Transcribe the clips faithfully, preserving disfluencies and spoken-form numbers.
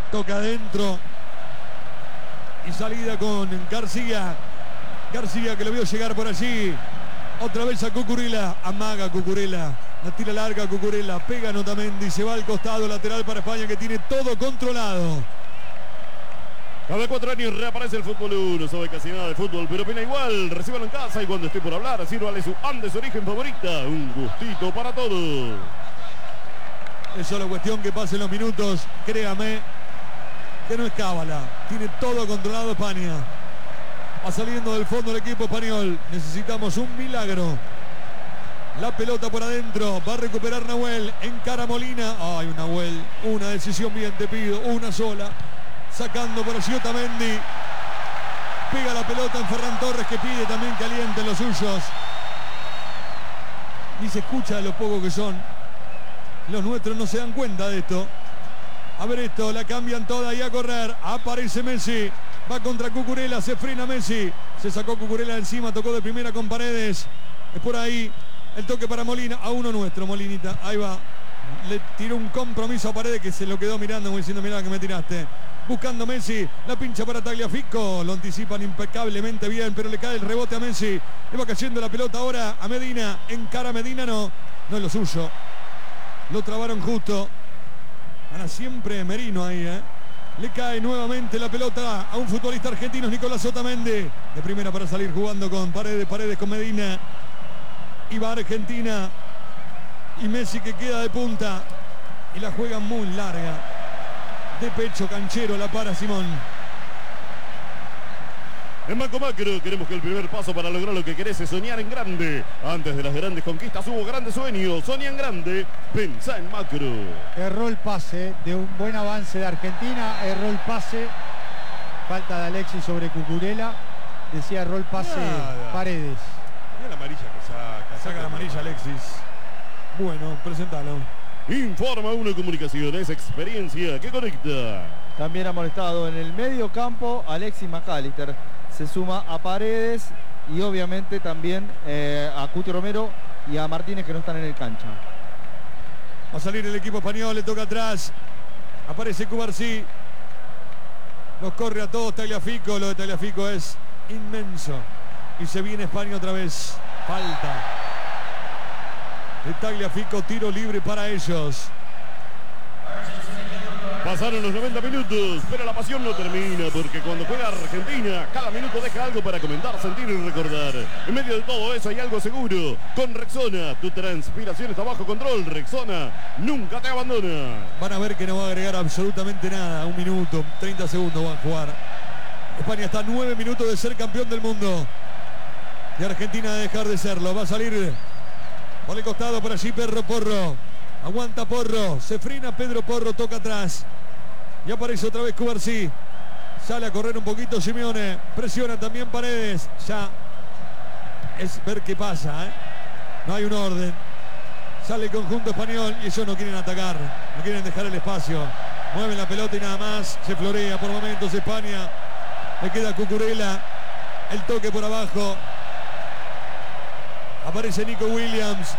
Toca adentro. Y salida con García. García que lo vio llegar por allí. Otra vez a Cucurella. Amaga Cucurella. La tira larga Cucurella. Pega Otamendi. Se va al costado lateral para España, que tiene todo controlado. Cada cuatro años reaparece el fútbol uno. Sabe casi nada de fútbol, pero opina igual. Recíbalo en casa y cuando esté por hablar, sírvale su Andes Origen favorita. Un gustito para todos. Es solo cuestión que pasen los minutos. Créame que no es cábala. Tiene todo controlado España. Va saliendo del fondo el equipo español. Necesitamos un milagro. La pelota por adentro. Va a recuperar Nahuel. Encara Molina. Ay, Nahuel. Una decisión bien, te pido. Una sola. Sacando por allí Otamendi. Pega la pelota en Ferran Torres, que pide también que alienten los suyos. Ni se escucha de lo poco que son. Los nuestros no se dan cuenta de esto. A ver esto, la cambian toda y a correr. Aparece Messi. Va contra Cucurella, se frena Messi. Se sacó Cucurella encima, tocó de primera con Paredes. Es por ahí el toque para Molina. A uno nuestro, Molinita. Ahí va. Le tiró un compromiso a Paredes, que se lo quedó mirando, como diciendo, mirá que me tiraste. Buscando Messi, la pincha para Tagliafico. Lo anticipan impecablemente bien, pero le cae el rebote a Messi. Le va cayendo la pelota ahora a Medina. Encara Medina, no. No es lo suyo. Lo trabaron justo. Gana siempre Merino ahí, ¿eh? Le cae nuevamente la pelota a un futbolista argentino, Nicolás Otamendi. De primera para salir jugando con Paredes, Paredes con Medina. Y va Argentina. Y Messi que queda de punta. Y la juega muy larga. De pecho, canchero, la para Simón. En Banco Macro queremos que el primer paso para lograr lo que querés es soñar en grande. Antes de las grandes conquistas hubo grandes sueños. Soñá en grande, pensá en Macro. Erró el pase de un buen avance de Argentina. Erró el pase. Falta de Alexis sobre Cucurella. Decía erró el pase Nada. Paredes. Mira la amarilla que saca. Saca la amarilla Alexis. Bueno, presentalo. Informa Uno Comunicaciones, experiencia que conecta. También ha molestado en el medio campo Alexis McAllister. Se suma a Paredes y obviamente también eh, a Cuti Romero y a Martínez, que no están en el cancha. Va a salir el equipo español, le toca atrás. Aparece Cubarsí. Los corre a todos Tagliafico. Lo de Tagliafico es inmenso. Y se viene España otra vez. Falta de Tagliafico, tiro libre para ellos. Pasaron los noventa minutos, pero la pasión no termina, porque cuando juega Argentina, cada minuto deja algo para comentar, sentir y recordar. En medio de todo eso hay algo seguro. Con Rexona, tu transpiración está bajo control. Rexona nunca te abandona. Van a ver que no va a agregar absolutamente nada. Un minuto, treinta segundos van a jugar. España está a nueve minutos de ser campeón del mundo. Y Argentina de dejar de serlo. Va a salir por el costado, por allí Pedro Porro. Aguanta Porro. Se frena Pedro Porro, toca atrás. Y aparece otra vez Cubarsí. Sale a correr un poquito Simeone. Presiona también Paredes. Ya es ver qué pasa, ¿eh? No hay un orden. Sale el conjunto español y ellos no quieren atacar. No quieren dejar el espacio. Mueven la pelota y nada más. Se florea por momentos España. Le queda Cucurella. El toque por abajo. Aparece Nico Williams.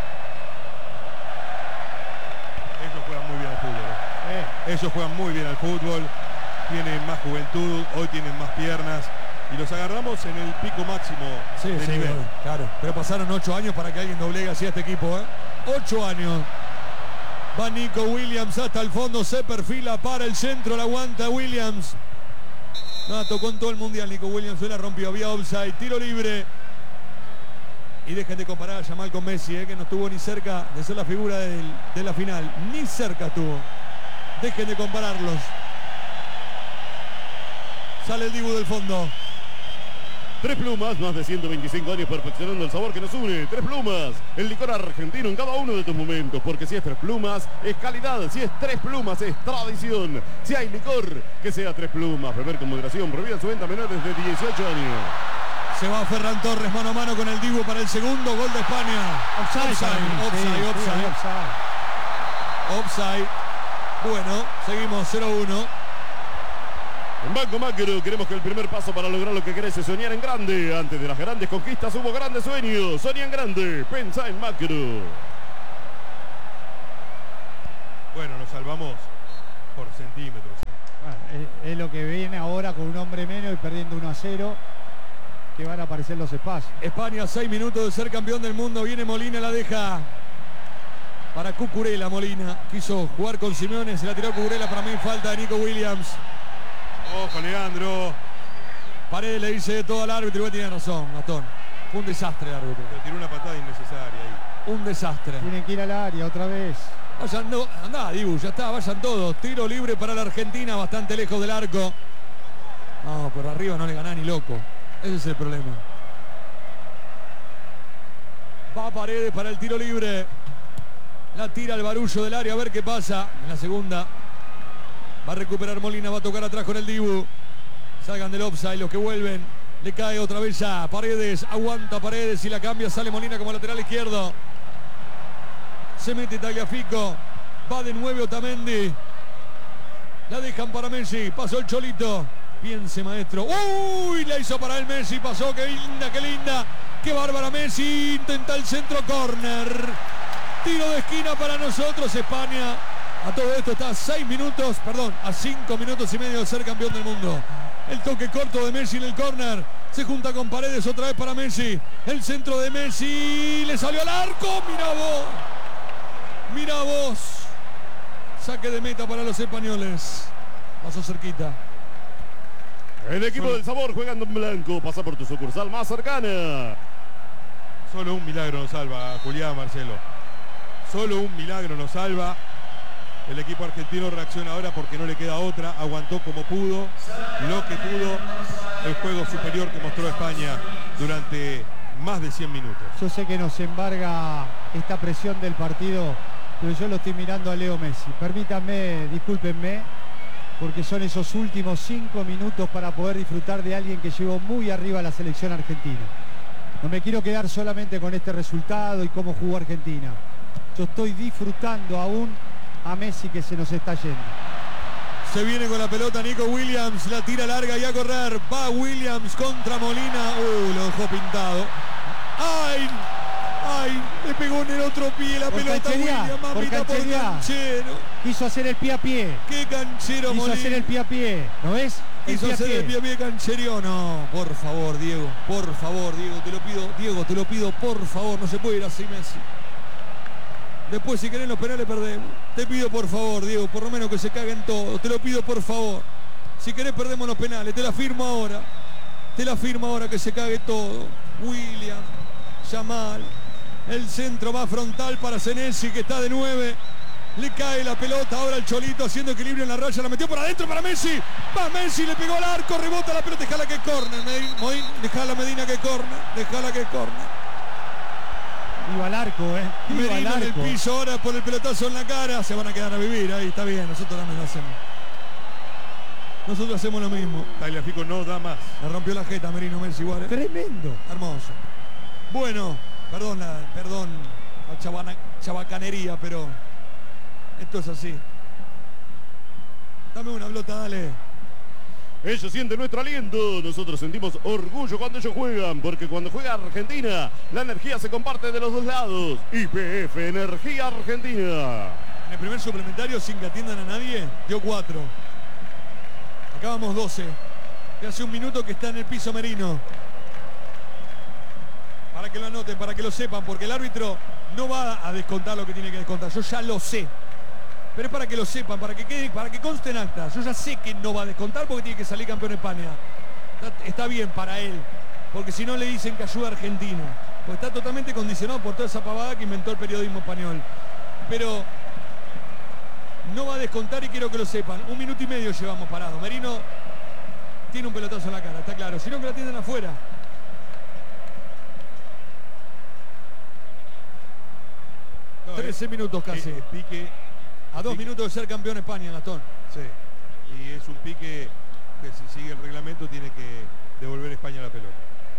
Ellos juegan muy bien al fútbol. ¿eh? Ellos juegan muy bien al fútbol. Tienen más juventud, hoy tienen más piernas. Y los agarramos en el pico máximo Sí, de sí, nivel. claro. Pero pasaron ocho años para que alguien doblegue así a este equipo, ¿eh? Ocho años. Va Nico Williams hasta el fondo. Se perfila para el centro. La aguanta Williams. No, tocó en todo el mundial Nico Williams. Se la rompió. Había offside. Tiro libre. Y dejen de comparar a Yamal con Messi, ¿eh? Que no estuvo ni cerca de ser la figura del, de la final. Ni cerca estuvo. Dejen de compararlos. Sale el Dibu del fondo. Tres Plumas, más de ciento veinticinco años perfeccionando el sabor que nos une. Tres Plumas, el licor argentino en cada uno de tus momentos. Porque si es Tres Plumas, es calidad. Si es Tres Plumas, es tradición. Si hay licor, que sea Tres Plumas. Beber con moderación. Prohibida su venta a menores de dieciocho años. Se va Ferran Torres mano a mano con el Dibu para el segundo gol de España. Offside. Offside, Sí, offside, sí, offside. offside. Offside. Bueno, seguimos cero uno. En Banco Macro queremos que el primer paso para lograr lo que querés es soñar en grande. Antes de las grandes conquistas hubo grandes sueños. Soñá en grande, pensá en Macro. Bueno, nos salvamos por centímetros. Es lo que viene ahora con un hombre menos y perdiendo uno a cero, que van a aparecer los espacios. España, seis minutos de ser campeón del mundo. Viene Molina, la deja para Cucurella. Molina quiso jugar con Simeone, se la tiró Cucurella. Para mí falta de Nico Williams. Ojo, Leandro. Paredes le dice de todo al árbitro y tiene razón, Gastón. Fue un desastre el árbitro. Le tiró una patada innecesaria ahí. Un desastre. Tienen que ir al área otra vez. Vayan, no, andá, Dibu, ya está, vayan todos. Tiro libre para la Argentina, bastante lejos del arco. No, pero arriba no le ganá ni loco. Ese es el problema. Va Paredes para el tiro libre. La tira al barullo del área, a ver qué pasa. En la segunda va a recuperar Molina, va a tocar atrás con el Dibu. Salgan del offside los que vuelven. Le cae otra vez ya Paredes, aguanta Paredes y la cambia, sale Molina como lateral izquierdo. Se mete Tagliafico, va de nuevo Otamendi. La dejan para Messi, pasó el Cholito. Piense, maestro. ¡Uy! La hizo para el Messi, pasó, qué linda, qué linda. Qué bárbara Messi, intenta el centro, córner. Tiro de esquina para nosotros, España. A todo esto está a seis minutos, perdón, a cinco minutos y medio de ser campeón del mundo. El toque corto de Messi en el córner. Se junta con Paredes otra vez para Messi. El centro de Messi. Le salió al arco. Mira vos. Mira vos. Saque de meta para los españoles. Pasó cerquita. El equipo Solo... del sabor jugando en blanco. Pasa por tu sucursal más cercana. Solo un milagro nos salva, Julián, Marcelo. Solo un milagro nos salva. El equipo argentino reacciona ahora porque no le queda otra. Aguantó como pudo, lo que pudo. El juego superior que mostró España durante más de cien minutos. Yo sé que nos embarga esta presión del partido, pero yo lo estoy mirando a Leo Messi. Permítanme, discúlpenme, porque son esos últimos cinco minutos para poder disfrutar de alguien que llegó muy arriba a la selección argentina. No me quiero quedar solamente con este resultado y cómo jugó Argentina. Yo estoy disfrutando aún a Messi, que se nos está yendo. Se viene con la pelota Nico Williams, la tira larga y a correr. Va Williams contra Molina. Uh, lo dejó pintado. ¡Ay! ¡Ay! Le pegó en el otro pie la por pelota Williams. Mamita, por canchero. Quiso hacer el pie a pie. ¡Qué canchero Quiso Molina! hacer el pie a pie. ¿No ves? El Quiso pie hacer a pie. el pie a pie cancherío. No, por favor, Diego. Por favor, Diego. Te lo pido, Diego, te lo pido, por favor. No se puede ir así, Messi. Después, si querés los penales, perdemos. Te pido por favor, Diego, por lo menos que se caguen todos. Te lo pido por favor. Si querés, perdemos los penales. Te la firmo ahora. Te la firmo ahora que se cague todo. William, Yamal. El centro más frontal para Senesi, que está de nueve. Le cae la pelota ahora al Cholito haciendo equilibrio en la raya. La metió por adentro para Messi. Va Messi, le pegó al arco, rebota la pelota. Dejala que es córner. Dejala Medina que es córner. Dejala que es córner. Iba al arco, eh. Iba Merino al en el arco. piso ahora por el pelotazo en la cara. Se van a quedar a vivir ahí, está bien. Nosotros también lo hacemos. Nosotros hacemos lo mismo. Tagliafico no da más. Le rompió la jeta Merino Messi igual, ¿eh? Tremendo. Hermoso. Bueno, perdón, la, perdón la chabana, chabacanería, pero esto es así. Dame una pelota, dale. Ellos sienten nuestro aliento, nosotros sentimos orgullo cuando ellos juegan, porque cuando juega Argentina, la energía se comparte de los dos lados. Y P F, Energía Argentina. En el primer suplementario, sin que atiendan a nadie, dio cuatro. Acabamos doce. Y hace un minuto que está en el piso Merino. Para que lo anoten, para que lo sepan, porque el árbitro no va a descontar lo que tiene que descontar. Yo ya lo sé. Pero es para que lo sepan, para que quede, para que conste en acta. Yo ya sé que no va a descontar porque tiene que salir campeón de España. Está, está bien para él, porque si no le dicen que ayuda a Argentina. Porque está totalmente condicionado por toda esa pavada que inventó el periodismo español. Pero no va a descontar y quiero que lo sepan. Un minuto y medio llevamos parado. Merino tiene un pelotazo en la cara, está claro. Si no, que la tienden afuera. No, trece es, minutos casi. Es, es pique. A dos pique. minutos de ser campeón de España, Gastón. Sí. Y es un pique que si sigue el reglamento tiene que devolver España la pelota.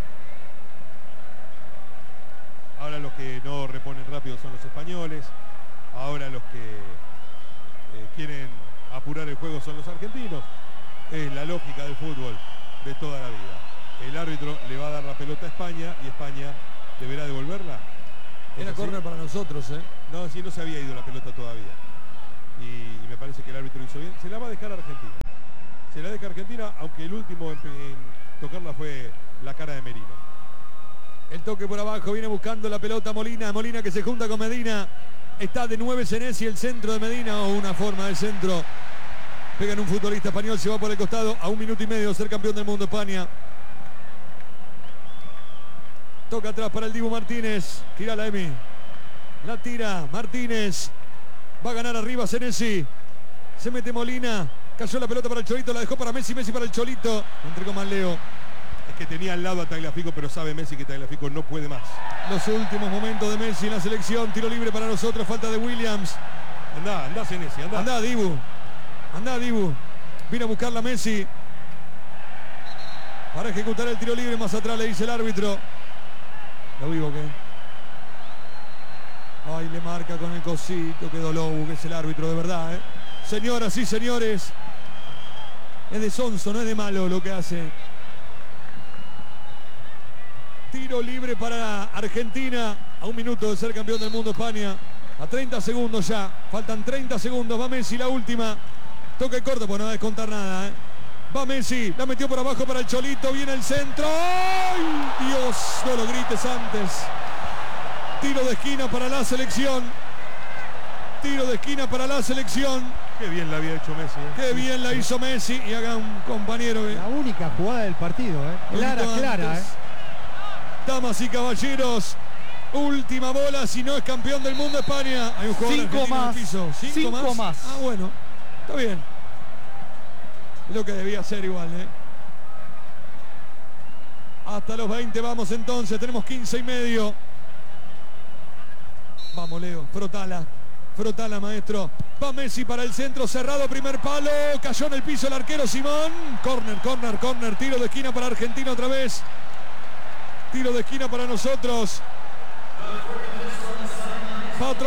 Ahora los que no reponen rápido son los españoles. Ahora los que eh, quieren apurar el juego son los argentinos. Es la lógica del fútbol de toda la vida. El árbitro le va a dar la pelota a España y España deberá devolverla. Era córner para nosotros, ¿eh? No, sí, no se había ido la pelota todavía. Y, y me parece que el árbitro hizo bien. Se la va a dejar a Argentina. Se la deja Argentina, aunque el último en, en tocarla fue la cara de Merino. El toque por abajo, viene buscando la pelota Molina. Molina que se junta con Medina. Está de nueve Senesi, el centro de Medina, o una forma de centro. Pegan un futbolista español, se va por el costado a un minuto y medio de ser campeón del mundo España. Toca atrás para el Dibu Martínez. Tira la Emi. La tira Martínez. Va a ganar arriba Senesi. Se mete Molina. Cayó la pelota para el Cholito. La dejó para Messi. Messi para el Cholito. Lo entregó mal Leo. Es que tenía al lado a Tagliafico, pero sabe Messi que Tagliafico no puede más. Los últimos momentos de Messi en la selección. Tiro libre para nosotros. Falta de Williams. Andá, andá Senesi, andá. Andá Dibu. Andá Dibu. Vino a buscarla Messi. Para ejecutar el tiro libre. Más atrás le dice el árbitro. Lo vivo que. Ay, le marca con el cosito. Quedó Lobu, que es el árbitro de verdad, ¿eh? Señoras y señores. Es de sonso, no es de malo lo que hace. Tiro libre para Argentina. A un minuto de ser campeón del mundo España. A treinta segundos ya. Faltan treinta segundos. Va Messi, la última. Toque corto, pues no va a descontar nada, ¿eh? Va Messi. La metió por abajo para el Cholito. Viene el centro. ¡Ay, Dios! No lo grites antes. Tiro de esquina para la selección. Tiro de esquina para la selección. Qué bien la había hecho Messi, ¿eh? Qué bien la hizo Messi. Y haga un compañero. La única jugada del partido, ¿eh? Clara, clara, ¿eh? Damas y caballeros, última bola, si no es campeón del mundo España. Hay un jugador Cinco más. en el piso. ¿Cinco, Cinco más? más. Ah, bueno, está bien. Es lo que debía ser igual, ¿eh? Hasta los veinte vamos entonces, tenemos quince y medio. Vamos, Leo, frotala. Frotala, maestro. Va Messi para el centro, cerrado, primer palo. Cayó en el piso el arquero Simón. Corner, corner, corner. Tiro de esquina para Argentina otra vez. Tiro de esquina para nosotros. Patro